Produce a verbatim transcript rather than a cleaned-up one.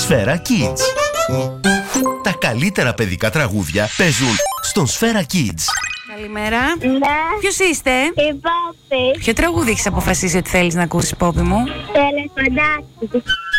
Σφαίρα Kids. Τα καλύτερα παιδικά τραγούδια παίζουν στον Σφαίρα Kids. Καλημέρα. Ναι. Ποιος είστε? Η Πόπη. Ποιο τραγούδι έχεις αποφασίσει ότι θέλεις να ακούσεις, Πόπη μου? Το ελεφαντάκι.